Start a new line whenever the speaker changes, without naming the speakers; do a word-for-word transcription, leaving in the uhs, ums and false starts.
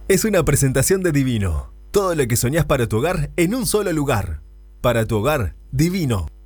es una presentación de Divino. Todo lo que soñás para tu hogar en un solo lugar. Para tu hogar, Divino.